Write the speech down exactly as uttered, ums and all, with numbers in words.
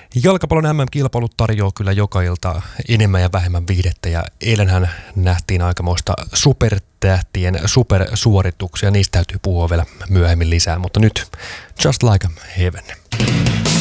Jalkapallon M M-kilpailut tarjoaa kyllä joka ilta enemmän ja vähemmän viihdettä ja eilenhän nähtiin aikamoista supertähtien supersuorituksia. Niistä täytyy puhua vielä myöhemmin lisää, mutta nyt Just Like a Heaven.